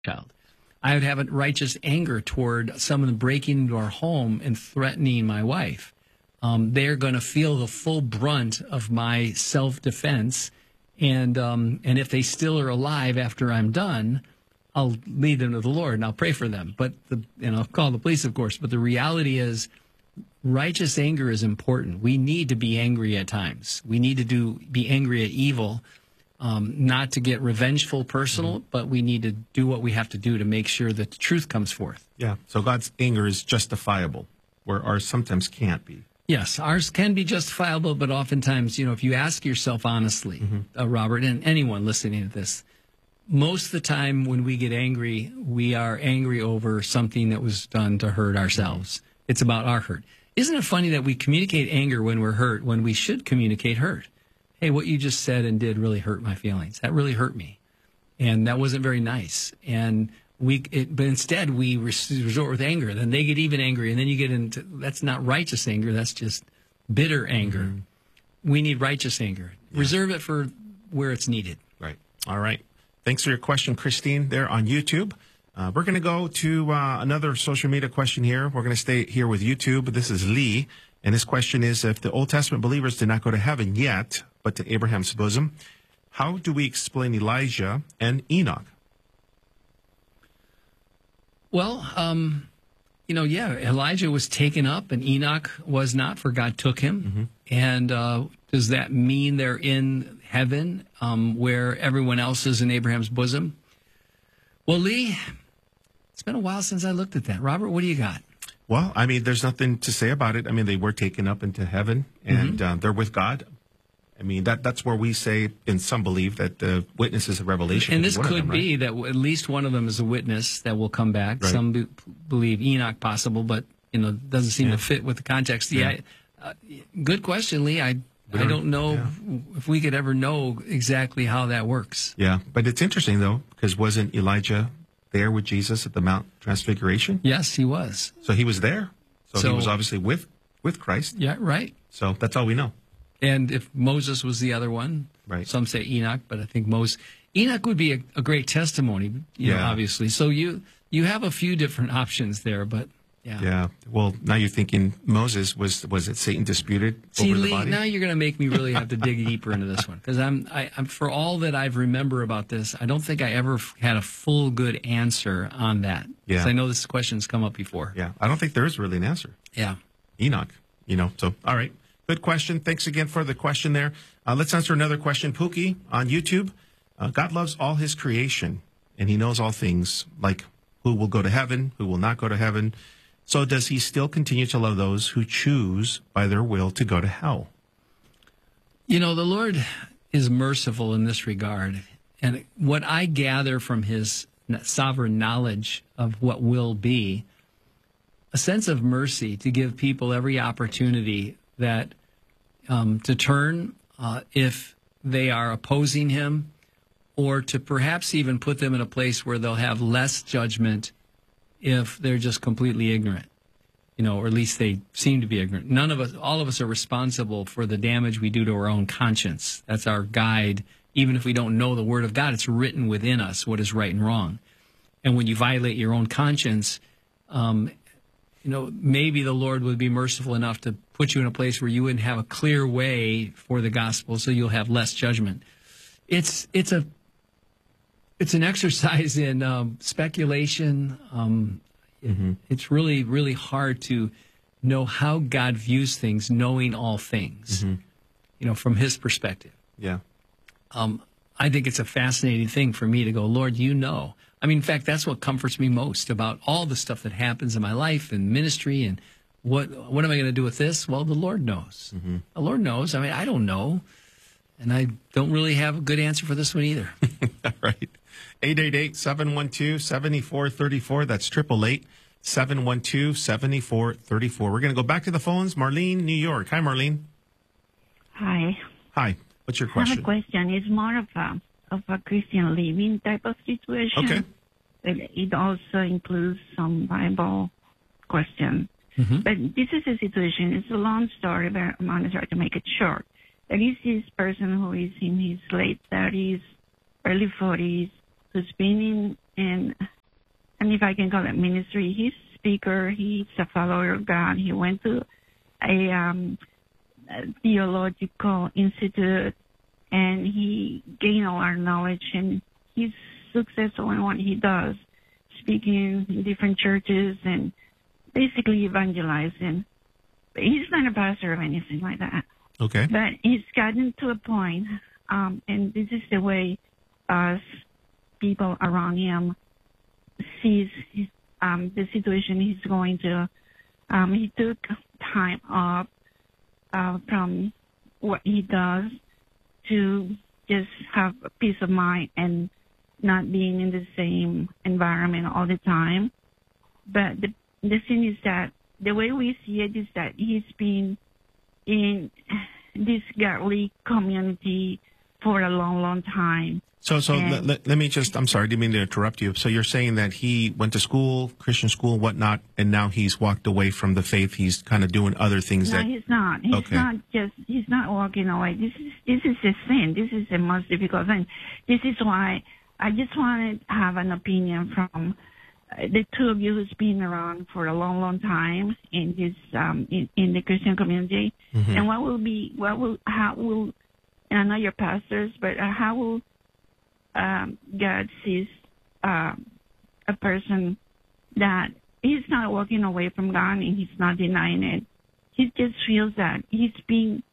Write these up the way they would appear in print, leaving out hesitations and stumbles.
child. I would have a righteous anger toward someone breaking into our home and threatening my wife. They're going to feel the full brunt of my self-defense, and if they still are alive after I'm done, I'll lead them to the Lord and I'll pray for them. But I'll call the police, of course. But the reality is, righteous anger is important. We need to be angry at times. We need to be angry at evil. Not to get revengeful, personal, but we need to do what we have to do to make sure that the truth comes forth. Yeah, so God's anger is justifiable, where ours sometimes can't be. Yes, ours can be justifiable, but oftentimes, if you ask yourself honestly, Robert, and anyone listening to this, most of the time when we get angry, we are angry over something that was done to hurt ourselves. It's about our hurt. Isn't it funny that we communicate anger when we're hurt, when we should communicate hurt? Hey, what you just said and did really hurt my feelings. That really hurt me. And that wasn't very nice. But instead we resort with anger. Then they get even angry. And then you get into, that's not righteous anger. That's just bitter anger. We need righteous anger. Yeah. Reserve it for where it's needed. Right. All right. Thanks for your question, Christine, there on YouTube. We're going to go to another social media question here. We're going to stay here with YouTube. This is Lee. And his question is, if the Old Testament believers did not go to heaven yet, but to Abraham's bosom, how do we explain Elijah and Enoch? Well, Elijah was taken up and Enoch was not, for God took him. And does that mean they're in heaven where everyone else is in Abraham's bosom? Well, Lee, it's been a while since I looked at that. Robert, what do you got? Well, I mean, there's nothing to say about it. I mean, they were taken up into heaven, and they're with God. I mean, that's where we say, and some believe, that the witnesses of Revelation. And this could be that at least one of them is a witness that will come back. Right. Some believe Enoch possible, but, doesn't seem to fit with the context. Good question, Lee. I don't know if we could ever know exactly how that works. Yeah, but it's interesting, though, because wasn't Elijah there with Jesus at the Mount Transfiguration? Yes, he was. So he was there. So he was obviously with Christ. Yeah, right. So that's all we know. And if Moses was the other one, right. Some say Enoch, but I think Enoch would be a great testimony, obviously. So you have a few different options there, but yeah. Yeah. Well, now you're thinking Moses, was it Satan disputed over the body? Now you're going to make me really have to dig deeper into this one, because I'm for all that I remember about this, I don't think I ever had a full good answer on that. Yeah. Because I know this question's come up before. Yeah. I don't think there is really an answer. Yeah. Enoch, so all right. Good question. Thanks again for the question there. Let's answer another question. Pookie on YouTube. God loves all his creation, and he knows all things, like who will go to heaven, who will not go to heaven. So does he still continue to love those who choose by their will to go to hell? The Lord is merciful in this regard. And what I gather from his sovereign knowledge of what will be, a sense of mercy to give people every opportunity that to turn if they are opposing him, or to perhaps even put them in a place where they'll have less judgment if they're just completely ignorant, or at least they seem to be ignorant. All of us are responsible for the damage we do to our own conscience. That's our guide. Even if we don't know the Word of God, it's written within us what is right and wrong. And when you violate your own conscience, maybe the Lord would be merciful enough to put you in a place where you wouldn't have a clear way for the gospel, so you'll have less judgment. It's an exercise in speculation. It's really, really hard to know how God views things, knowing all things, from his perspective. Yeah. I think it's a fascinating thing for me to go, Lord, in fact, that's what comforts me most about all the stuff that happens in my life and ministry. And what am I going to do with this? Well, the Lord knows. The Lord knows. I don't know. And I don't really have a good answer for this one either. All right. 888-712-7434. That's 888-712-7434. We're going to go back to the phones. Marlene, New York. Hi, Marlene. Hi. Hi. What's your question? I have a question. It's more of a Christian living type of situation. Okay. But it also includes some Bible questions. But this is a situation. It's a long story, but I'm going to try to make it short. There is this person who is in his late 30s, early 40s, who's been and if I can call it ministry, he's a speaker. He's a follower of God. He went to a theological institute, and he gained a lot of knowledge, and he's successful in what he does, speaking in different churches and basically evangelizing. But he's not a pastor or anything like that. Okay. But he's gotten to a point, and this is the way us people around him sees the situation he's going to. He took time off from what he does to just have a peace of mind and not being in the same environment all the time. But the thing is that the way we see it is that he's been in this godly community for a long, long time. So let me just, I'm sorry, didn't mean to interrupt you. So you're saying that he went to school, Christian school, whatnot, and now he's walked away from the faith. He's kind of doing other things. No, he's not. He's not walking away. This is a sin. This is the most difficult thing. This is why I just wanted to have an opinion from the two of you who's been around for a long, long time in this, in the Christian community. Mm-hmm. And how will, and I know you're pastors, but how will, God sees a person that he's not walking away from God and he's not denying it. He just feels that it's been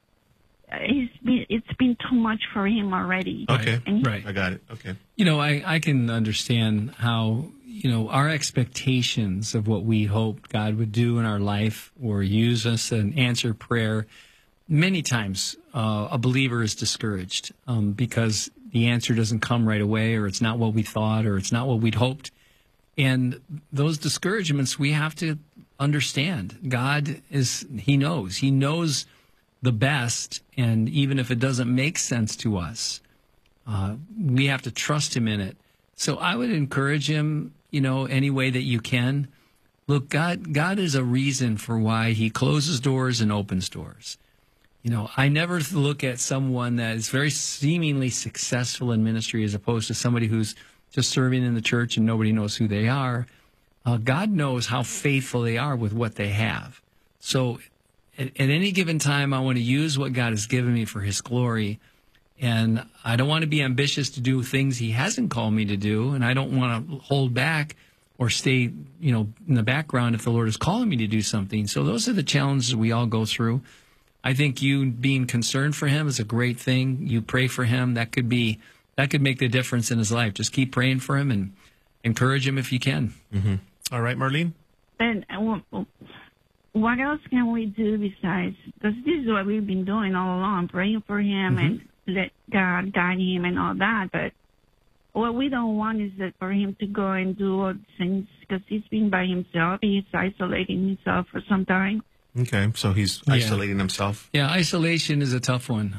too much for him already. Okay, right. I got it. Okay. I can understand how, our expectations of what we hoped God would do in our life or use us and answer prayer. Many times a believer is discouraged because the answer doesn't come right away, or it's not what we thought, or it's not what we'd hoped. And those discouragements we have to understand. God He knows the best, and even if it doesn't make sense to us, we have to trust Him in it. So I would encourage him, any way that you can. Look, God is a reason for why He closes doors and opens doors. I never look at someone that is very seemingly successful in ministry as opposed to somebody who's just serving in the church and nobody knows who they are. God knows how faithful they are with what they have. So at any given time, I want to use what God has given me for His glory. And I don't want to be ambitious to do things He hasn't called me to do. And I don't want to hold back or stay, in the background if the Lord is calling me to do something. So those are the challenges we all go through. I think you being concerned for him is a great thing. You pray for him. That could make the difference in his life. Just keep praying for him and encourage him if you can. Mm-hmm. All right, Marlene? And what else can we do besides, because this is what we've been doing all along, praying for him and let God guide him and all that. But what we don't want is that for him to go and do all things, because he's been by himself. He's isolating himself for some time. Okay, so he's isolating himself. Yeah, isolation is a tough one.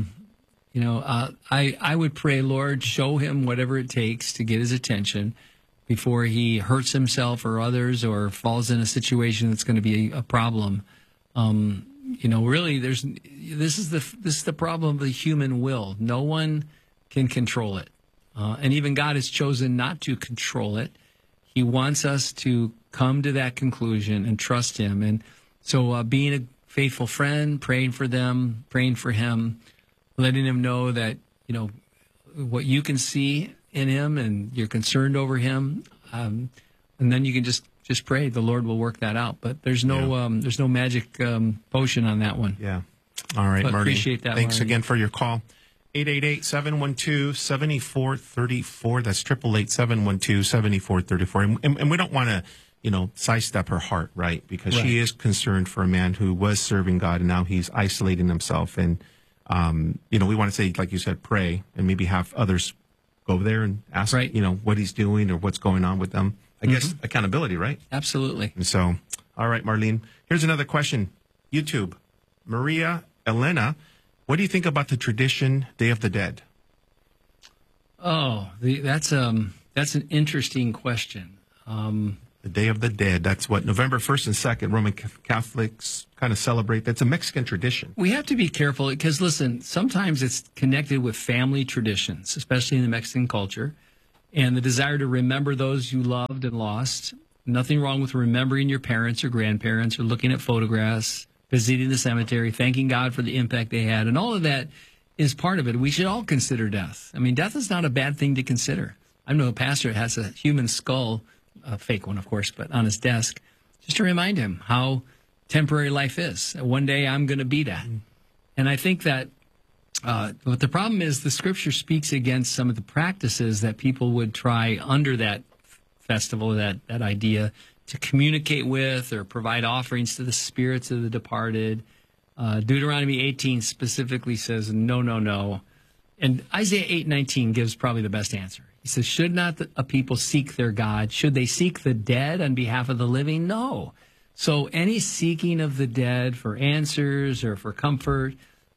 I would pray, Lord, show him whatever it takes to get his attention before he hurts himself or others or falls in a situation that's going to be a problem. Really, this is the problem of the human will. No one can control it, and even God has chosen not to control it. He wants us to come to that conclusion and trust Him. And so being a faithful friend, praying for them, praying for him, letting him know that, what you can see in him and you're concerned over him. And then you can just pray. The Lord will work that out. But there's no magic potion on that one. Yeah. All right, Marty. Appreciate that. Thanks Marty. again for your call. 888-712-7434. That's 888-712-7434. And we don't want to, sidestep her heart, right? Because she is concerned for a man who was serving God and now he's isolating himself. And, we want to say, like you said, pray and maybe have others go there and ask, what he's doing or what's going on with them. I guess accountability, right? Absolutely. And so, all right, Marlene, here's another question. YouTube, Maria Elena, what do you think about the tradition Day of the Dead? Oh, that's an interesting question. The Day of the Dead, that's what November 1st and 2nd Roman Catholics kind of celebrate. That's a Mexican tradition. We have to be careful because, listen, sometimes it's connected with family traditions, especially in the Mexican culture. and the desire to remember those you loved and lost. Nothing wrong with remembering your parents or grandparents or looking at photographs, visiting the cemetery, thanking God for the impact they had. And all of that is part of it. We should all consider death. I mean, death is not a bad thing to consider. I know a pastor has a human skull, a fake one, of course, but on his desk, just to remind him how temporary life is. One day I'm going to be that. And I think that but the problem is the scripture speaks against some of the practices that people would try under that festival, that idea, to communicate with or provide offerings to the spirits of the departed. Deuteronomy 18 specifically says, no, no, no. And Isaiah 8:19 gives probably the best answer. He says, should not a people seek their God? Should they seek the dead on behalf of the living? No. So any seeking of the dead for answers or for comfort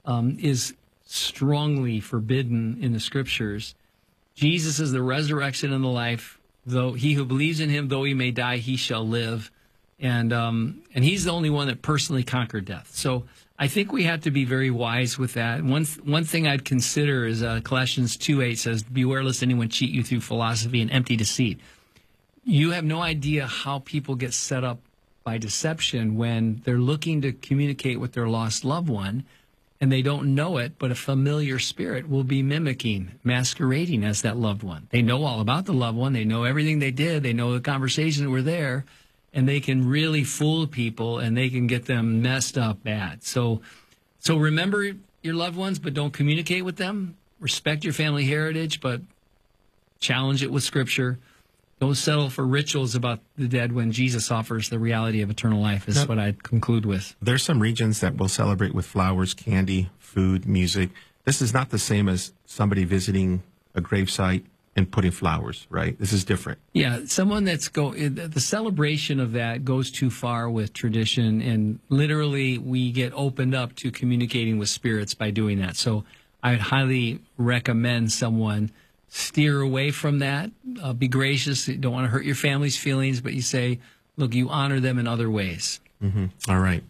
is strongly forbidden in the scriptures. Jesus is the resurrection and the life. Though he who believes in him, though he may die, he shall live. And he's the only one that personally conquered death. So I think we have to be very wise with that. One thing I'd consider is Colossians 2:8 says, beware lest anyone cheat you through philosophy and empty deceit. You have no idea how people get set up by deception when they're looking to communicate with their lost loved one, and they don't know it, but a familiar spirit will be mimicking, masquerading as that loved one. They know all about the loved one. They know everything they did. They know the conversations that were there, and they can really fool people, and they can get them messed up bad. So remember your loved ones, but don't communicate with them. Respect your family heritage, but challenge it with Scripture. Don't settle for rituals about the dead when Jesus offers the reality of eternal life, is what I'd conclude with. There's some regions that will celebrate with flowers, candy, food, music. This is not the same as somebody visiting a gravesite and putting flowers, right? This is different. Yeah, someone the celebration of that goes too far with tradition, and literally we get opened up to communicating with spirits by doing that. So I'd highly recommend someone steer away from that. Be gracious. You don't want to hurt your family's feelings, but you say, look, you honor them in other ways. Mm-hmm. All right.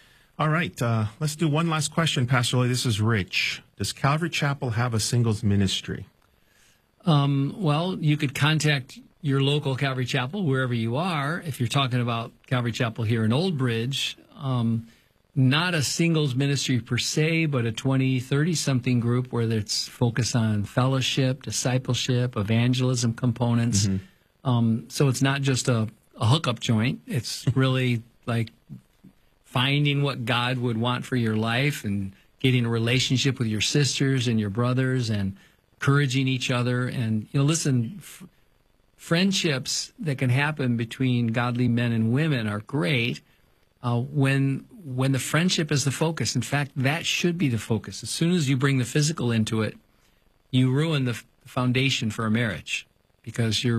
Let's do one last question, Pastor Lloyd. This is Rich. Does Calvary Chapel have a singles ministry? Well, you could contact your local Calvary Chapel, wherever you are. If you're talking about Calvary Chapel here in Old Bridge, not a singles ministry per se, but a 20, 30-something group where it's focused on fellowship, discipleship, evangelism components. Mm-hmm. So it's not just a hookup joint. It's really like finding what God would want for your life and getting a relationship with your sisters and your brothers and encouraging each other. And, listen, friendships that can happen between godly men and women are great when the friendship is the focus. In fact, that should be the focus. As soon as you bring the physical into it, you ruin the foundation for a marriage, because you're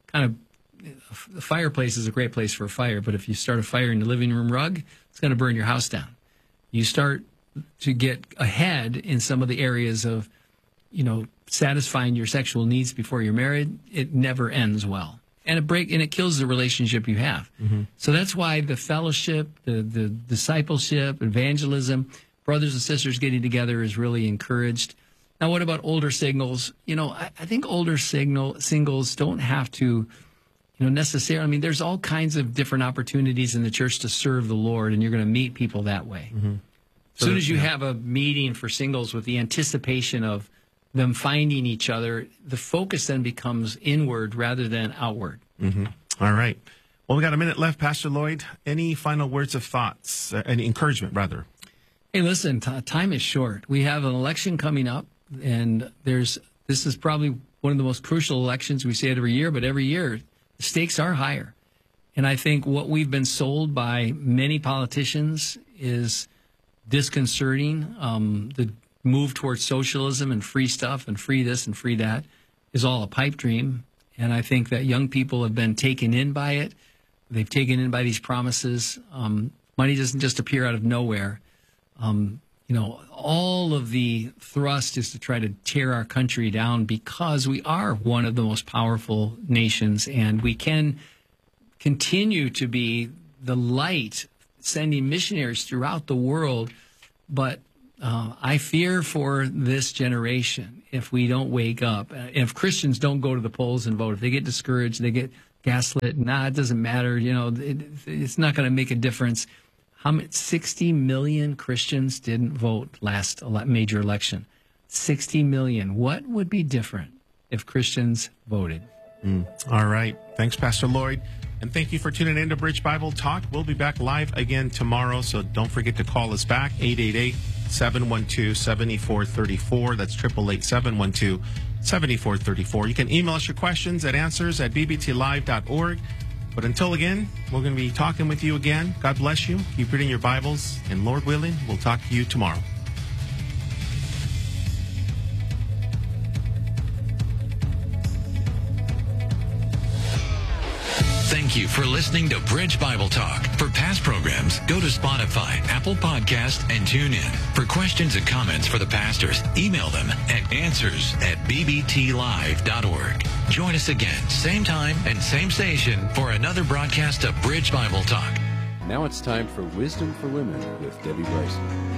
the fireplace is a great place for a fire, but if you start a fire in the living room rug, it's going to burn your house down. You start to get ahead in some of the areas of, satisfying your sexual needs before you're married, it never ends well. And it kills the relationship you have. Mm-hmm. So that's why the fellowship, the discipleship, evangelism, brothers and sisters getting together is really encouraged. Now, what about older singles? I think older singles don't have to, necessarily. I mean, there's all kinds of different opportunities in the church to serve the Lord, and you're going to meet people that way. Mm-hmm. As soon as you have a meeting for singles with the anticipation of them finding each other, the focus then becomes inward rather than outward. Mm-hmm. All right. Well, we got a minute left, Pastor Lloyd. Any final words of thoughts, any encouragement, rather? Hey, listen, time is short. We have an election coming up, and this is probably one of the most crucial elections. We say it every year, but every year the stakes are higher. And I think what we've been sold by many politicians is disconcerting. The move towards socialism and free stuff and free this and free that is all a pipe dream. And I think that young people have been taken in by it. They've taken in by these promises. Money doesn't just appear out of nowhere. All of the thrust is to try to tear our country down, because we are one of the most powerful nations, and we can continue to be the light, sending missionaries throughout the world. But I fear for this generation if we don't wake up. If Christians don't go to the polls and vote, if they get discouraged, they get gaslit. It doesn't matter. It's not going to make a difference. 60 million Christians didn't vote last major election. 60 million. What would be different if Christians voted? All right. Thanks, Pastor Lloyd. And thank you for tuning in to Bridge Bible Talk. We'll be back live again tomorrow, so don't forget to call us back, 888-712-7434. That's 888-712-7434. You can email us your questions at answers@bbtlive.org. But until again, we're going to be talking with you again. God bless you. Keep reading your Bibles. And Lord willing, we'll talk to you tomorrow. Thank you for listening to Bridge Bible Talk. For past programs, go to Spotify, Apple Podcast, and tune in. For questions and comments for the pastors, email them at answers@bbtlive.org. Join us again, same time and same station, for another broadcast of Bridge Bible Talk. Now it's time for Wisdom for Women with Debbie Bryson.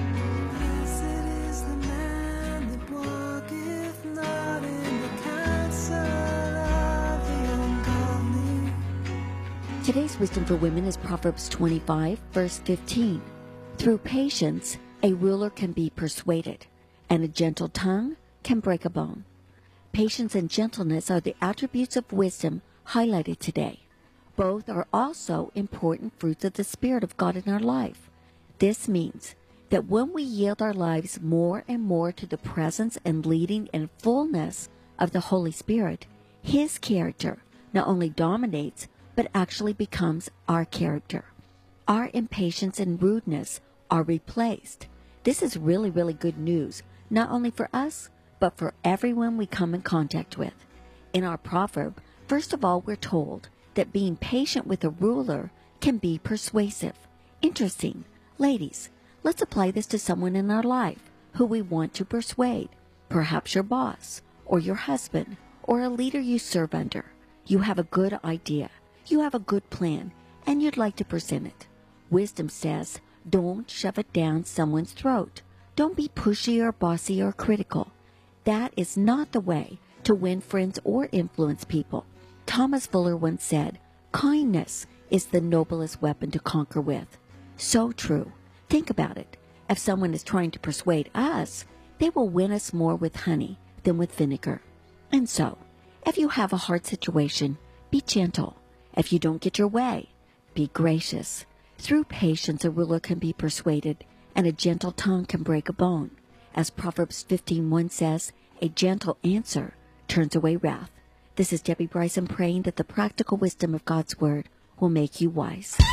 Today's Wisdom for Women is Proverbs 25, verse 15. Through patience, a ruler can be persuaded, and a gentle tongue can break a bone. Patience and gentleness are the attributes of wisdom highlighted today. Both are also important fruits of the Spirit of God in our life. This means that when we yield our lives more and more to the presence and leading and fullness of the Holy Spirit, His character not only dominates, but actually becomes our character. Our impatience and rudeness are replaced. This is really, really good news, not only for us, but for everyone we come in contact with. In our proverb, first of all, we're told that being patient with a ruler can be persuasive. Interesting. Ladies, let's apply this to someone in our life who we want to persuade. Perhaps your boss, or your husband, or a leader you serve under. You have a good idea. You have a good plan, and you'd like to present it. Wisdom says, don't shove it down someone's throat. Don't be pushy or bossy or critical. That is not the way to win friends or influence people. Thomas Fuller once said, kindness is the noblest weapon to conquer with. So true. Think about it. If someone is trying to persuade us, they will win us more with honey than with vinegar. And so, if you have a hard situation, be gentle. If you don't get your way, be gracious. Through patience, a ruler can be persuaded, and a gentle tongue can break a bone. As Proverbs 15:1 says, a gentle answer turns away wrath. This is Debbie Bryson praying that the practical wisdom of God's Word will make you wise.